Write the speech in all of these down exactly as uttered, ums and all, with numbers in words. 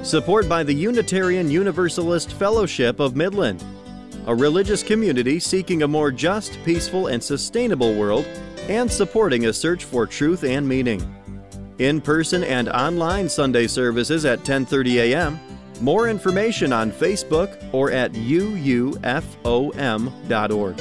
Support by the Unitarian Universalist Fellowship of Midland, a religious community seeking a more just, peaceful, and sustainable world and supporting a search for truth and meaning. In-person and online Sunday services at ten thirty a.m. More information on Facebook or at u u f o m dot org.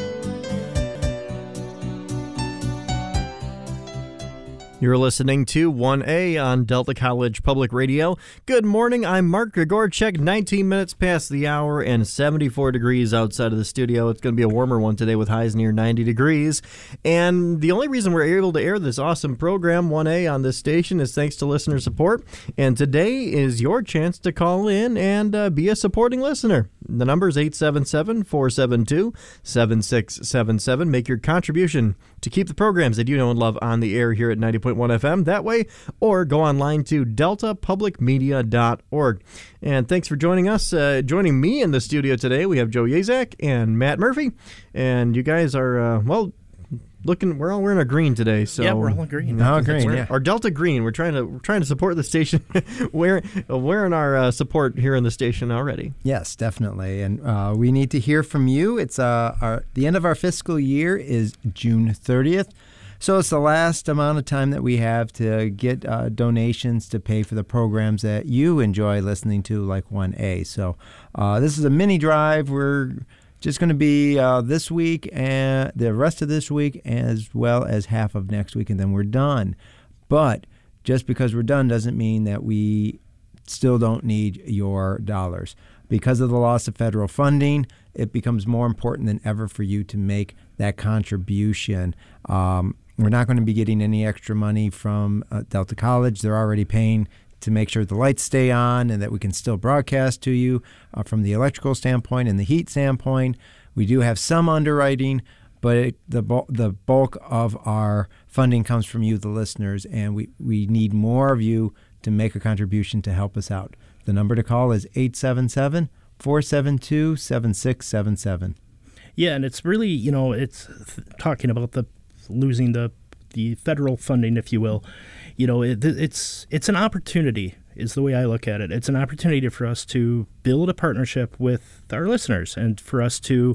You're listening to one A on Delta College Public Radio. Good morning, I'm Mark Grigorchek, nineteen minutes past the hour and seventy-four degrees outside of the studio. It's going to be a warmer one today with highs near ninety degrees. And the only reason we're able to air this awesome program, one A, on this station is thanks to listener support. And today is your chance to call in and uh, be a supporting listener. The number is eight seven seven, four seven two, seven six seven seven. Make your contribution to keep the programs that you know and love on the air here at ninety point one F M that way, or go online to delta public media dot org. And thanks for joining us. Uh, joining me in the studio today, we have Joe Yazak and Matt Murphy. And you guys are, uh, well, looking, we're all wearing a green today, so yeah, we're all green. All green, we're, yeah. Our Delta green. We're trying to we're trying to support the station. we're wearing our uh, support here in the station already. Yes, definitely, and uh, we need to hear from you. It's uh, our the end of our fiscal year is June thirtieth, so it's the last amount of time that we have to get uh, donations to pay for the programs that you enjoy listening to, like one A. So uh, this is a mini drive. We're just going to be uh, this week and the rest of this week, as well as half of next week, and then we're done. But just because we're done doesn't mean that we still don't need your dollars. Because of the loss of federal funding, it becomes more important than ever for you to make that contribution. Um, we're not going to be getting any extra money from uh, Delta College. They're already paying to make sure the lights stay on and that we can still broadcast to you uh, from the electrical standpoint and the heat standpoint. We do have some underwriting, but it, the bu- the bulk of our funding comes from you, the listeners, and we, we need more of you to make a contribution to help us out. The number to call is eight seven seven, four seven two, seven six seven seven. Yeah, and it's really, you know, it's th- talking about the losing the the federal funding, if you will. You know, it, it's it's an opportunity, is the way I look at it. It's an opportunity for us to build a partnership with our listeners and for us to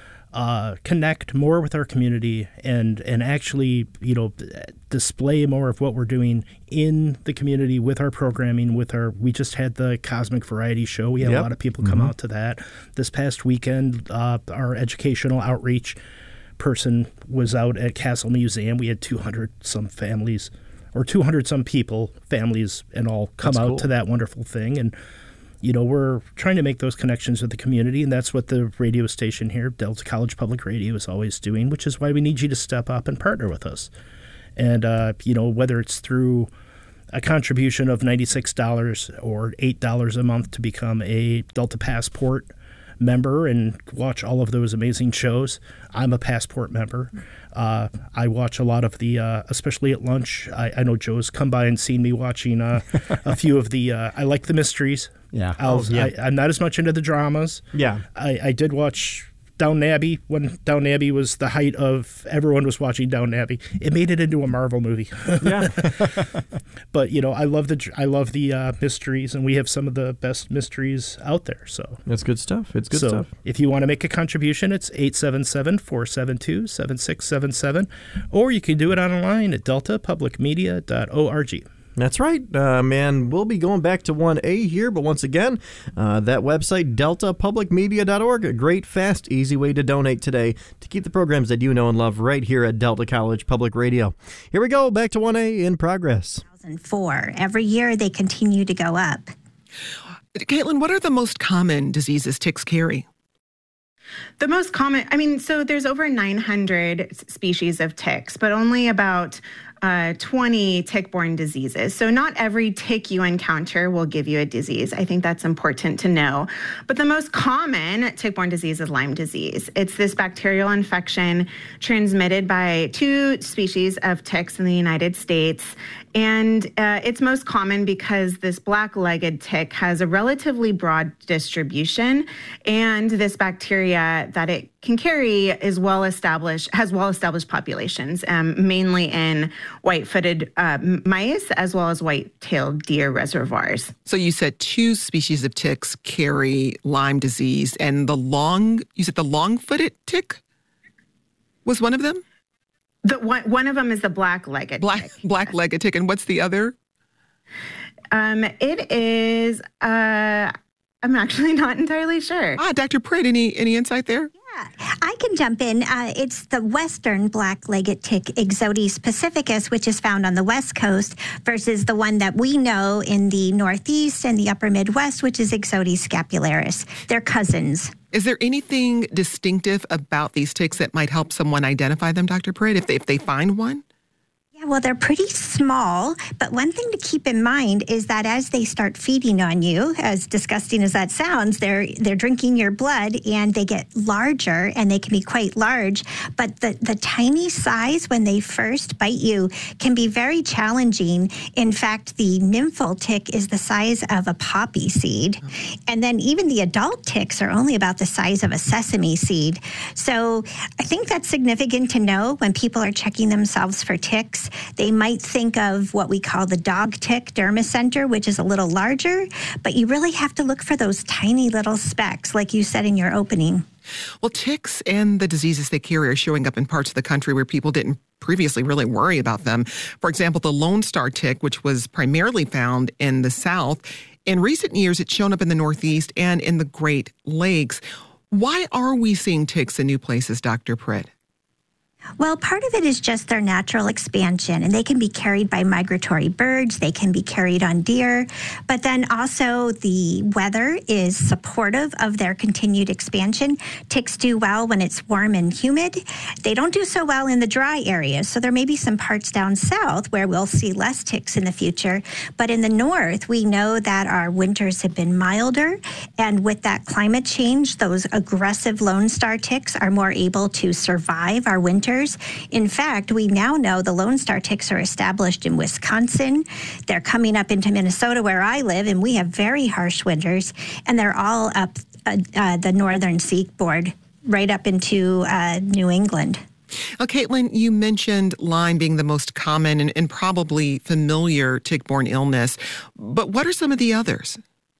uh, connect more with our community and, and actually, you know, display more of what we're doing in the community with our programming, with our, we just had the Cosmic Variety Show. We had yep. a lot of people come mm-hmm. out to that. This past weekend, uh, our educational outreach person was out at Castle Museum. We had two hundred some families or two hundred some people, families and all come that's out cool. to that wonderful thing. And, you know, we're trying to make those connections with the community, and that's what the radio station here, Delta College Public Radio, is always doing, which is why we need you to step up and partner with us. And, uh, you know, whether it's through a contribution of ninety-six dollars or eight dollars a month to become a Delta Passport member and watch all of those amazing shows. I'm a Passport member. Uh, I watch a lot of the, uh, especially at lunch. I, I know Joe's come by and seen me watching uh, a few of the, uh, I like the mysteries. Yeah. I'll, oh, yeah. I, I'm not as much into the dramas. Yeah. I, I did watch Downton Abbey when Downton Abbey was the height of everyone was watching Downton Abbey. It made it into a Marvel movie. Yeah. But, you know, I love the I love the uh, mysteries, and we have some of the best mysteries out there. So that's good stuff. It's good so stuff. If you want to make a contribution, it's eight seven seven, four seven two, seven six seven seven, or you can do it online at delta public media dot org. That's right, uh, man. We'll be going back to one A here, but once again, uh, that website, delta public media dot org, a great, fast, easy way to donate today to keep the programs that you know and love right here at Delta College Public Radio. Here we go, back to one A in progress. two thousand four. Every year they continue to go up. Caitlin, what are the most common diseases ticks carry? The most common, I mean, so there's over nine hundred species of ticks, but only about uh, twenty tick-borne diseases. So not every tick you encounter will give you a disease. I think that's important to know. But the most common tick-borne disease is Lyme disease. It's this bacterial infection transmitted by two species of ticks in the United States. And uh, it's most common because this black-legged tick has a relatively broad distribution, and this bacteria that it can carry is well established, has well-established populations, um, mainly in white-footed uh, mice as well as white-tailed deer reservoirs. So you said two species of ticks carry Lyme disease, and the long, you said the long-footed tick was one of them? The one, one of them is the black-legged Black, tick. black-legged tick, and what's the other? Um, it is, uh, I'm actually not entirely sure. Ah, Doctor Pritt, any, any insight there? Yeah, I can jump in. Uh, it's the western black-legged tick, Ixodes pacificus, which is found on the west coast, versus the one that we know in the northeast and the upper Midwest, which is Ixodes scapularis. They're cousins. Is there anything distinctive about these ticks that might help someone identify them, Doctor Pritt, if they, if they find one? Yeah, well, they're pretty small, but one thing to keep in mind is that as they start feeding on you, as disgusting as that sounds, they're they're drinking your blood and they get larger, and they can be quite large. But the, the tiny size when they first bite you can be very challenging. In fact, the nymphal tick is the size of a poppy seed. And then even the adult ticks are only about the size of a sesame seed. So I think that's significant to know when people are checking themselves for ticks. They might think of what we call the dog tick dermacenter, which is a little larger, but you really have to look for those tiny little specks, like you said in your opening. Well, ticks and the diseases they carry are showing up in parts of the country where people didn't previously really worry about them. For example, the Lone Star tick, which was primarily found in the South. In recent years, it's shown up in the Northeast and in the Great Lakes. Why are we seeing ticks in new places, Doctor Pritt? Well, part of it is just their natural expansion, and they can be carried by migratory birds. They can be carried on deer, but then also the weather is supportive of their continued expansion. Ticks do well when it's warm and humid. They don't do so well in the dry areas, so there may be some parts down south where we'll see less ticks in the future. But in the north, we know that our winters have been milder, and with that climate change, those aggressive Lone Star ticks are more able to survive our winters. In fact, we now know the Lone Star ticks are established in Wisconsin. They're coming up into Minnesota, where I live, and we have very harsh winters, and they're all up uh, uh, the northern seaboard, right up into uh, New England. Uh, Caitlin, you mentioned Lyme being the most common and, and probably familiar tick-borne illness, but what are some of the others?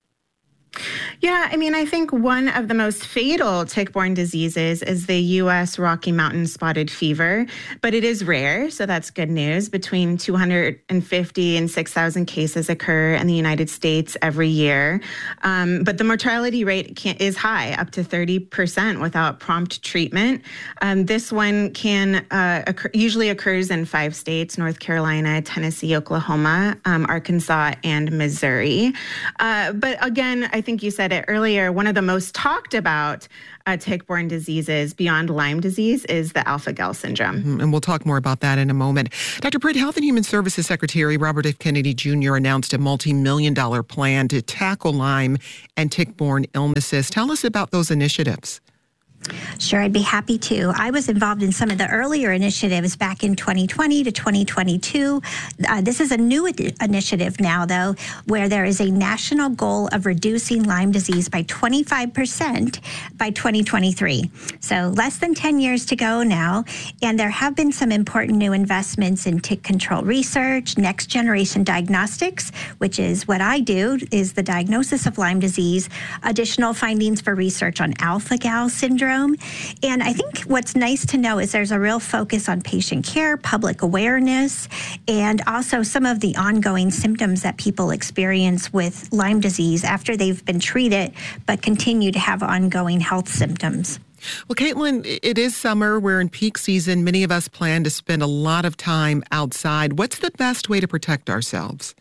Yeah, I mean, I think one of the most fatal tick-borne diseases is the U S Rocky Mountain spotted fever, but it is rare, so that's good news. Between two hundred fifty and six thousand cases occur in the United States every year, um, but the mortality rate can, is high, up to thirty percent without prompt treatment. Um, this one can uh, occur, usually occurs in five states: North Carolina, Tennessee, Oklahoma, um, Arkansas, and Missouri. Uh, but again, I think you said it earlier, one of the most talked about uh, tick-borne diseases beyond Lyme disease is the alpha-gal syndrome. Mm-hmm. And we'll talk more about that in a moment. Doctor Pritt, Health and Human Services Secretary Robert F. Kennedy Junior announced a multi-million dollar plan to tackle Lyme and tick-borne illnesses. Tell us about those initiatives. Sure, I'd be happy to. I was involved in some of the earlier initiatives back in twenty twenty to twenty twenty-two. Uh, this is a new ad- initiative now, though, where there is a national goal of reducing Lyme disease by twenty-five percent by twenty twenty-three. So less than ten years to go now. And there have been some important new investments in tick control research, next generation diagnostics, which is what I do, is the diagnosis of Lyme disease, additional findings for research on alpha-gal syndrome. And I think what's nice to know is there's a real focus on patient care, public awareness, and also some of the ongoing symptoms that people experience with Lyme disease after they've been treated, but continue to have ongoing health symptoms. Well, Caitlin, it is summer. We're in peak season. Many of us plan to spend a lot of time outside. What's the best way to protect ourselves?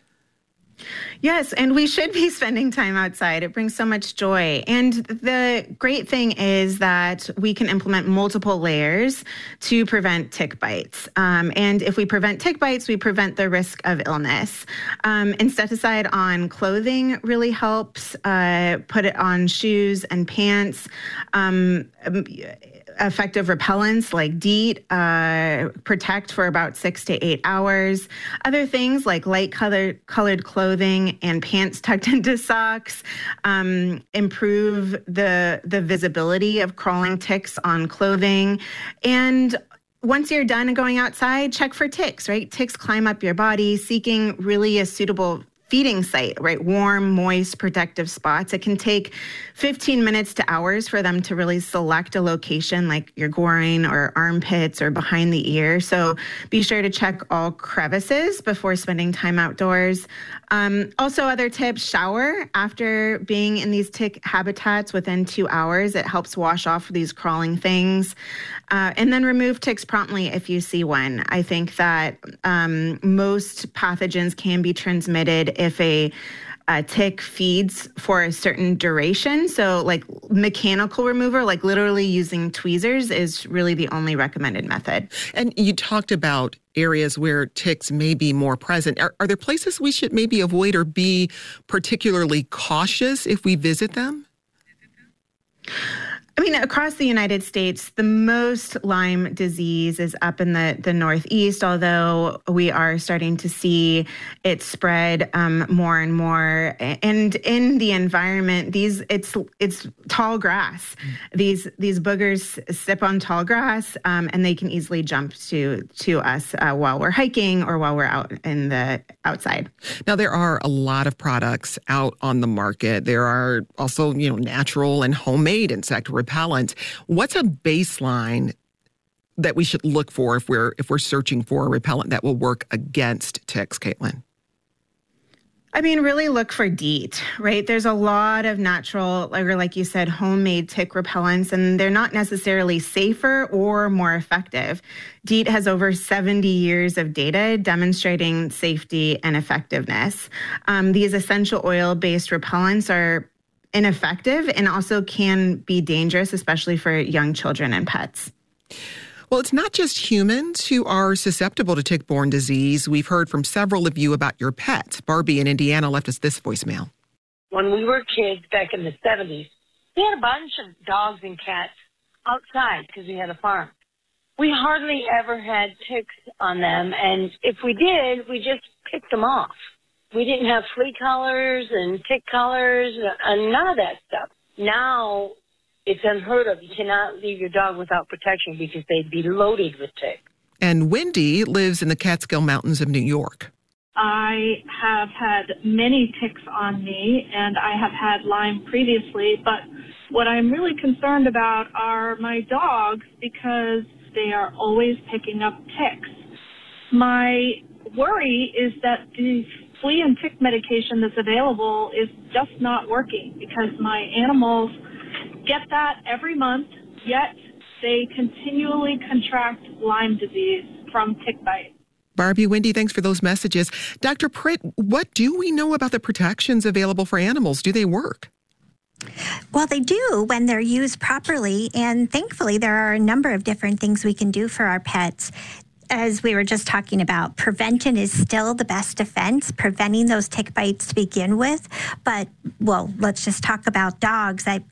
Yes, and we should be spending time outside. It brings so much joy. And the great thing is that we can implement multiple layers to prevent tick bites. Um, and if we prevent tick bites, we prevent the risk of illness. Um, insecticide on clothing really helps. Uh, put it on shoes and pants. Um, effective repellents like DEET uh, protect for about six to eight hours. Other things like light colored, colored clothing and pants tucked into socks um, improve the, the visibility of crawling ticks on clothing. And once you're done going outside, check for ticks, right? Ticks climb up your body, seeking really a suitable feeding site, right? Warm, moist, protective spots. It can take fifteen minutes to hours for them to really select a location like your groin or armpits or behind the ear. So be sure to check all crevices before spending time outdoors. Um, also, other tips, shower after being in these tick habitats within two hours. It helps wash off these crawling things. Uh, and then remove ticks promptly if you see one. I think that um, most pathogens can be transmitted if a, a tick feeds for a certain duration. So like mechanical remover, like literally using tweezers, is really the only recommended method. And you talked about areas where ticks may be more present. Are, are there places we should maybe avoid or be particularly cautious if we visit them? I mean, across the United States, the most Lyme disease is up in the, the Northeast, although we are starting to see it spread um, more and more. And in the environment, these it's it's tall grass. Mm. These these boogers sip on tall grass, um, and they can easily jump to to us uh, while we're hiking or while we're out in the outside. Now, there are a lot of products out on the market. There are also, you know, natural and homemade insect repellent. What's a baseline that we should look for if we're if we're searching for a repellent that will work against ticks, Caitlin? I mean, really look for DEET, right? There's a lot of natural, or like you said, homemade tick repellents, and they're not necessarily safer or more effective. DEET has over seventy years of data demonstrating safety and effectiveness. Um, these essential oil-based repellents are ineffective and also can be dangerous, especially for young children and pets. Well, it's not just humans who are susceptible to tick-borne disease. We've heard from several of you about your pets. Barbie in Indiana left us this voicemail. When we were kids back in the seventies, we had a bunch of dogs and cats outside because we had a farm. We hardly ever had ticks on them, and if we did, we just picked them off. We didn't have flea collars and tick collars and none of that stuff. Now, it's unheard of. You cannot leave your dog without protection because they'd be loaded with ticks. And Wendy lives in the Catskill Mountains of New York. I have had many ticks on me, and I have had Lyme previously, but what I'm really concerned about are my dogs because they are always picking up ticks. My worry is that the flea and tick medication that's available is just not working because my animals get that every month, yet they continually contract Lyme disease from tick bite. Barbie, Wendy, thanks for those messages. Doctor Pritt, what do we know about the protections available for animals? Do they work? Well, they do when they're used properly, and thankfully there are a number of different things we can do for our pets. As we were just talking about, prevention is still the best defense, preventing those tick bites to begin with. But, well, let's just talk about dogs. I,